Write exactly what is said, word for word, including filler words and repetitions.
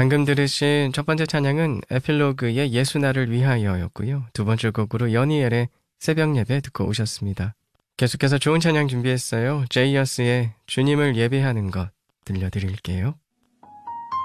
방금 들으신 첫 번째 찬양은 에필로그의 예수 나를 위하여였고요. 두 번째 곡으로 연희엘의 새벽 예배 듣고 오셨습니다. 계속해서 좋은 찬양 준비했어요. 제이어스의 주님을 예배하는 것 들려드릴게요.